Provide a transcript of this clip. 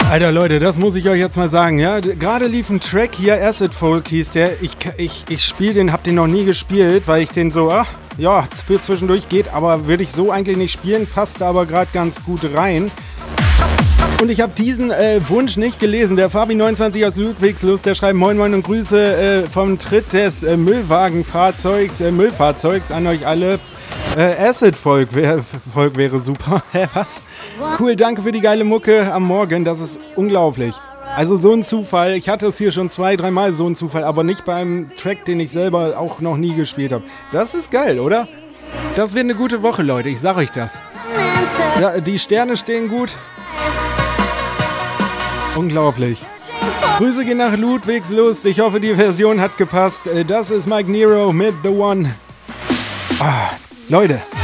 Alter Leute, das muss ich euch jetzt mal sagen, ja. Gerade lief ein Track hier, Acid Folk hieß der. Ich spiele den, hab den noch nie gespielt, weil ich den so, für zwischendurch geht, aber würde ich so eigentlich nicht spielen, passt aber gerade ganz gut rein. Und ich habe diesen Wunsch nicht gelesen. Der Fabi29 aus Ludwigslust, der schreibt Moin Moin und Grüße vom Tritt des Müllfahrzeugs an euch alle. Acid Folk wäre super. Hä, was? Cool, danke für die geile Mucke am Morgen. Das ist unglaublich. Also so ein Zufall. Ich hatte es hier schon 2-3 Mal so ein Zufall, aber nicht beim Track, den ich selber auch noch nie gespielt habe. Das ist geil, oder? Das wird eine gute Woche, Leute. Ich sag euch das. Ja, die Sterne stehen gut. Unglaublich. Grüße gehen nach Ludwigslust. Ich hoffe, die Version hat gepasst. Das ist Mike Nero mit The One. Leute,